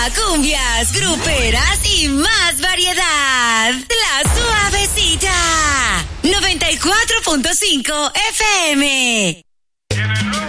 cumbias, gruperas y más variedad. La Suavecita. 94.5 FM.